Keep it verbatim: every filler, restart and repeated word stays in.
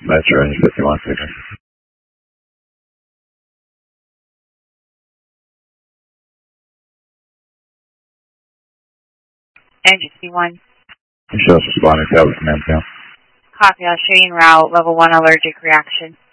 Metro engine fifty-one signal. Engine fifty-one. Michelle's responding to that with command now. Copy, I'll show you en route, level one allergic reaction.